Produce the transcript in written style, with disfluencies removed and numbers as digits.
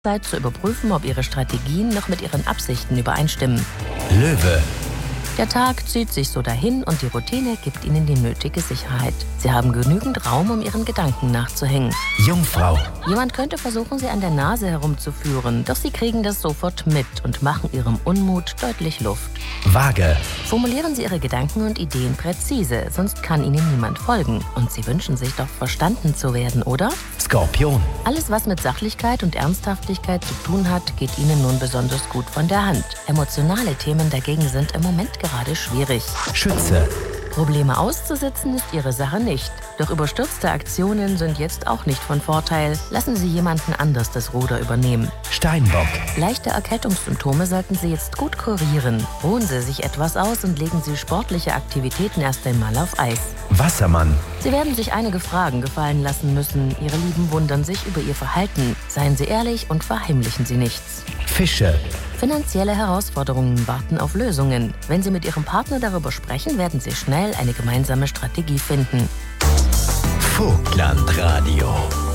Zeit zu überprüfen, ob ihre Strategien noch mit ihren Absichten übereinstimmen. Löwe. Der Tag zieht sich so dahin und die Routine gibt ihnen die nötige Sicherheit. Sie haben genügend Raum, um ihren Gedanken nachzuhängen. Jungfrau. Jemand könnte versuchen, sie an der Nase herumzuführen, doch sie kriegen das sofort mit und machen ihrem Unmut deutlich Luft. Waage. Formulieren Sie Ihre Gedanken und Ideen präzise, sonst kann Ihnen niemand folgen. Und Sie wünschen sich doch, verstanden zu werden, oder? Skorpion. Alles, was mit Sachlichkeit und Ernsthaftigkeit zu tun hat, geht Ihnen nun besonders gut von der Hand. Emotionale Themen dagegen sind im Moment gerade schwierig. Schütze. Probleme auszusitzen ist Ihre Sache nicht. Doch überstürzte Aktionen sind jetzt auch nicht von Vorteil. Lassen Sie jemanden anders das Ruder übernehmen. Steinbock. Leichte Erkältungssymptome sollten Sie jetzt gut kurieren. Ruhen Sie sich etwas aus und legen Sie sportliche Aktivitäten erst einmal auf Eis. Wassermann. Sie werden sich einige Fragen gefallen lassen müssen. Ihre Lieben wundern sich über Ihr Verhalten. Seien Sie ehrlich und verheimlichen Sie nichts. Fische. Finanzielle Herausforderungen warten auf Lösungen. Wenn Sie mit Ihrem Partner darüber sprechen, werden Sie schnell eine gemeinsame Strategie finden. Vogtland Radio.